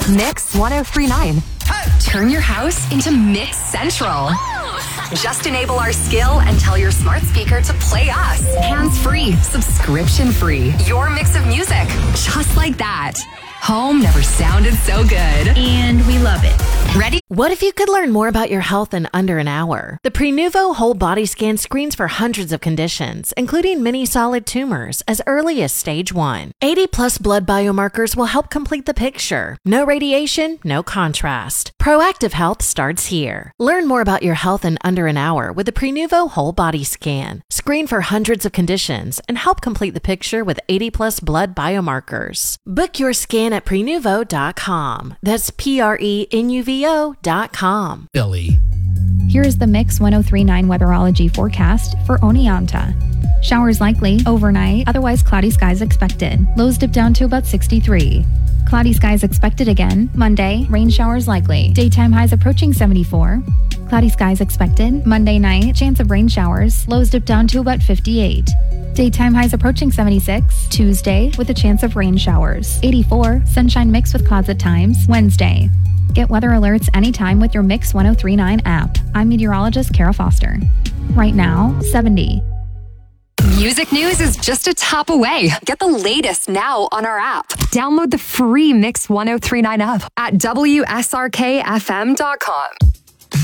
Mix 1039. Turn your house into Mix Central. Just enable our skill and tell your smart speaker to play us. Hands-free, subscription-free. Your mix of music, just like that. Home never sounded so good. And we love it. Ready? What if you could learn more about your health in under an hour? The Prenuvo Whole Body Scan screens for hundreds of conditions, including many solid tumors, as early as stage 1. 80-plus blood biomarkers will help complete the picture. No radiation, no contrast. Proactive health starts here. Learn more about your health in under an hour with the Prenuvo Whole Body Scan. Screen for hundreds of conditions and help complete the picture with 80-plus blood biomarkers. Book your scan at Prenuvo.com. That's Prenuvo.com. Billy. Here is the Mix 1039 weatherology forecast for Oneonta. Showers likely overnight, otherwise cloudy skies expected. Lows dip down to about 63. Cloudy skies expected again. Monday, rain showers likely. Daytime highs approaching 74. Cloudy skies expected. Monday night, chance of rain showers. Lows dip down to about 58. Daytime highs approaching 76. Tuesday, with a chance of rain showers. 84. Sunshine mixed with clouds at times. Wednesday. Get weather alerts anytime with your Mix 1039 app. I'm meteorologist Kara Foster. Right now, 70. Music news is just a tap away. Get the latest now on our app. Download the free Mix 1039 app at WSRKFM.com.